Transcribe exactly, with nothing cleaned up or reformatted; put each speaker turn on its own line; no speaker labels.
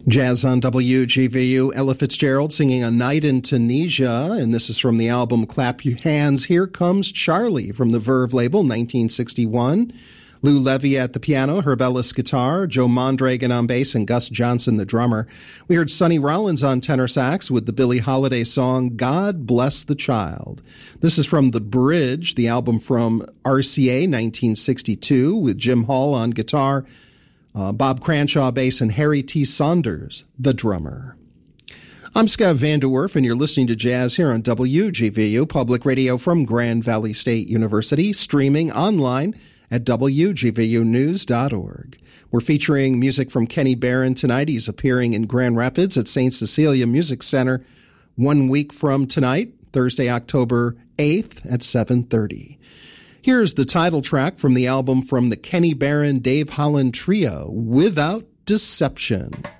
Jazz on W G V U, Ella Fitzgerald singing A Night in Tunisia, and this is from the album Clap Your Hands. Here Comes Charlie from the Verve label, nineteen sixty-one. Lou Levy at the piano, Herb Ellis guitar, Joe Mondragon on bass, and Gus Johnson the drummer. We heard Sonny Rollins on tenor sax with the Billie Holiday song God Bless the Child. This is from The Bridge, the album from R C A, nineteen sixty-two, with Jim Hall on guitar, Uh, Bob Cranshaw bass, and Harry T. Saunders, the drummer. I'm Scott Van Der Werf, and you're listening to Jazz here on W G V U, public radio from Grand Valley State University, streaming online at W G V U news dot org. We're featuring music from Kenny Barron tonight. He's appearing in Grand Rapids at Saint Cecilia Music Center one week from tonight, Thursday, October eighth at seven thirty. Here's the title track from the album from the Kenny Barron Dave Holland Trio, Without Deception.